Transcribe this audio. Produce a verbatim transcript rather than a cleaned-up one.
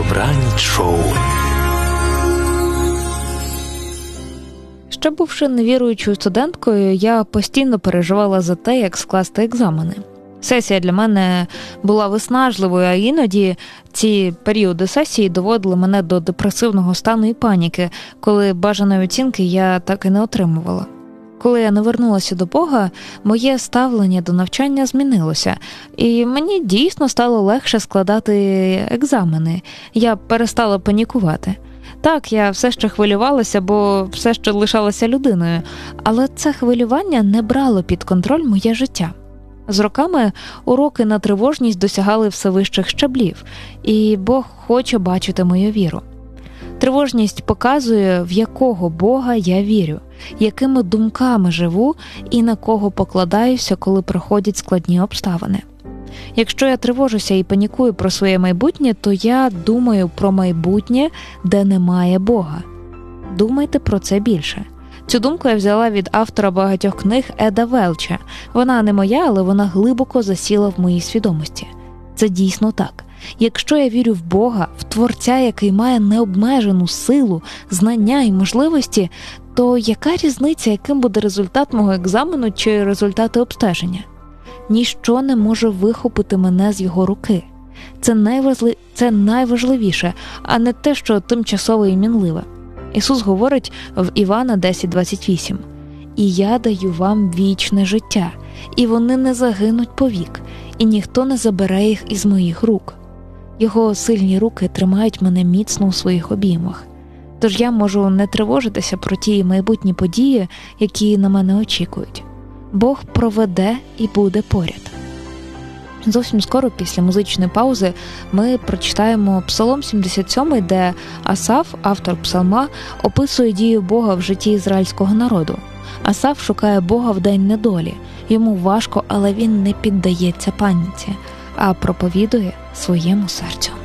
Добраніч шоу. Ще бувши невіруючою студенткою, я постійно переживала за те, як скласти екзамени. Сесія для мене була виснажливою, а іноді ці періоди сесії доводили мене до депресивного стану і паніки, коли бажаної оцінки я так і не отримувала. Коли я навернулася до Бога, моє ставлення до навчання змінилося, і мені дійсно стало легше складати екзамени. Я перестала панікувати. Так, я все ще хвилювалася, бо все ще лишалася людиною, але це хвилювання не брало під контроль моє життя. З роками уроки на тривожність досягали все вищих щаблів, і Бог хоче бачити мою віру. Тривожність показує, в якого Бога я вірю, якими думками живу і на кого покладаюся, коли проходять складні обставини. Якщо я тривожуся і панікую про своє майбутнє, то я думаю про майбутнє, де немає Бога. Думайте про це більше. Цю думку я взяла від автора багатьох книг Еда Велча. Вона не моя, але вона глибоко засіла в моїй свідомості. Це дійсно так. Якщо я вірю в Бога, в Творця, який має необмежену силу, знання і можливості, то яка різниця, яким буде результат мого екзамену чи результати обстеження? Ніщо не може вихопити мене з його руки. Це, найважли... Це найважливіше, а не те, що тимчасове і мінливе. Ісус говорить в Івана десять двадцять вісім: «І я даю вам вічне життя, і вони не загинуть повік, і ніхто не забере їх із моїх рук». Його сильні руки тримають мене міцно у своїх обіймах. Тож я можу не тривожитися про ті майбутні події, які на мене очікують. Бог проведе і буде поряд. Зовсім скоро, після музичної паузи, ми прочитаємо Псалом сімдесят сьомий, де Асаф, автор псалма, описує дію Бога в житті ізраїльського народу. Асаф шукає Бога в день недолі. Йому важко, але він не піддається паніці, а проповідує своєму серцю.